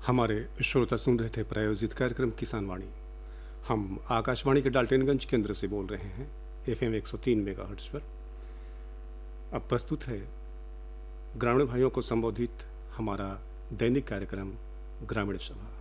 हमारे श्रोता सुन रहे थे प्रायोजित कार्यक्रम किसान वाणी। हम आकाशवाणी के डाल्टनगंज केंद्र से बोल रहे हैं FM 103 मेगाहर्ट्ज पर। अब प्रस्तुत है ग्रामीण भाइयों को संबोधित हमारा दैनिक कार्यक्रम ग्रामीण सभा।